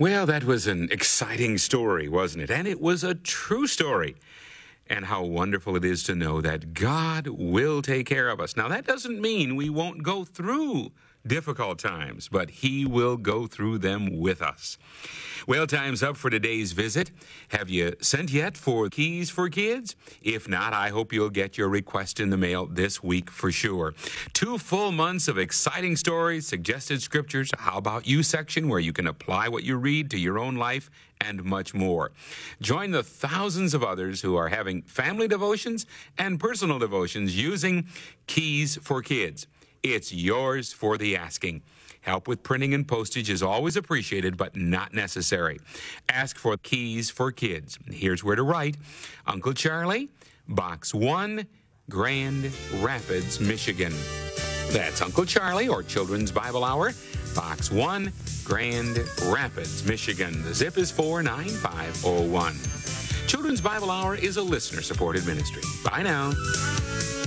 Well, that was an exciting story, wasn't it? And it was a true story. And how wonderful it is to know that God will take care of us. Now, that doesn't mean we won't go through difficult times, but He will go through them with us. Well, time's up for today's visit. Have you sent yet for Keys for Kids? If not, I hope you'll get your request in the mail this week for sure. 2 full months of exciting stories, suggested scriptures, how about you section where you can apply what you read to your own life, and much more. Join the thousands of others who are having family devotions and personal devotions using Keys for Kids. It's yours for the asking. Help with printing and postage is always appreciated, but not necessary. Ask for Keys for Kids. Here's where to write. Uncle Charlie, Box 1, Grand Rapids, Michigan. That's Uncle Charlie or Children's Bible Hour, Box 1, Grand Rapids, Michigan. The zip is 49501. Children's Bible Hour is a listener-supported ministry. Bye now.